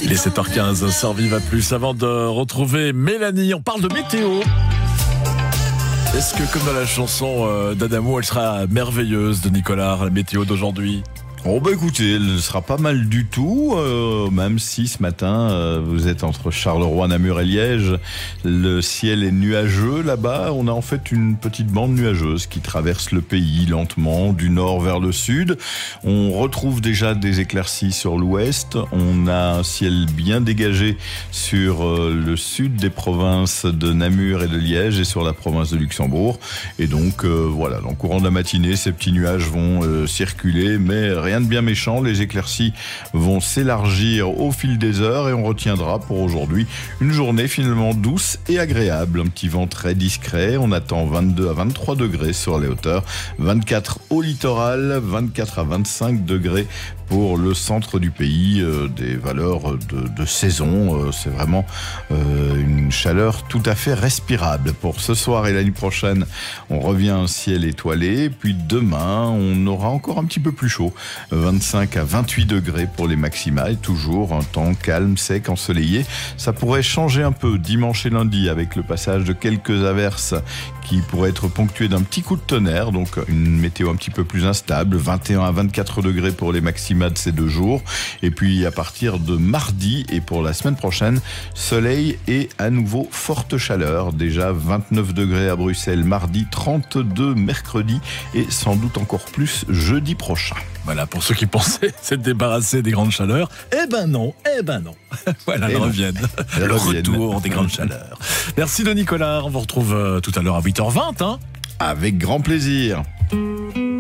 Il est 7h15 sur Viva Plus. Avant de retrouver Mélanie, on parle de météo. Est-ce que comme dans la chanson d'Adamo, elle sera merveilleuse de Nicolas, la météo d'aujourd'hui? Oh bah écoutez, elle sera pas mal du tout, même si ce matin vous êtes entre Charleroi, Namur et Liège, le ciel est nuageux là-bas. On a en fait une petite bande nuageuse qui traverse le pays lentement du nord vers le sud. On retrouve déjà des éclaircies sur l'ouest. On a un ciel bien dégagé sur le sud des provinces de Namur et de Liège et sur la province de Luxembourg. Et donc voilà, dans le courant de la matinée, ces petits nuages vont circuler, mais rien de bien méchant, les éclaircies vont s'élargir au fil des heures et on retiendra pour aujourd'hui une journée finalement douce et agréable. Un petit vent très discret, on attend 22 à 23 degrés sur les hauteurs, 24 au littoral, 24 à 25 degrés pour le centre du pays, des valeurs de saison. C'est vraiment une chaleur tout à fait respirable. Pour ce soir et la nuit prochaine, on revient à un ciel étoilé. Puis demain, on aura encore un petit peu plus chaud. 25 à 28 degrés pour les maximales. Toujours un temps calme, sec, ensoleillé. Ça pourrait changer un peu dimanche et lundi avec le passage de quelques averses qui pourraient être ponctuées d'un petit coup de tonnerre. Donc une météo un petit peu plus instable. 21 à 24 degrés pour les maximales de ces 2 jours. Et puis à partir de mardi et pour la semaine prochaine, soleil et à nouveau forte chaleur. Déjà 29 degrés à Bruxelles mardi, 32 mercredi et sans doute encore plus jeudi prochain. Voilà, pour ceux qui pensaient s'être débarrassés des grandes chaleurs, eh ben non. Voilà, elles reviennent. Le retour des grandes chaleurs. Merci de Nicolas, on vous retrouve tout à l'heure à 8h20. Avec grand plaisir.